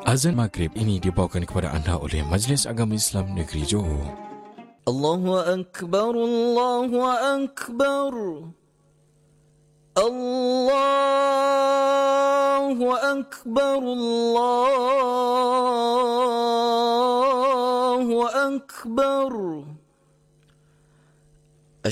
Azan Maghrib ini dibawakan kepada anda oleh Majlis Agama Islam Negeri Johor. Allahu Akbar, Allahu Akbar, Allahu Akbar, Allahu Akbar.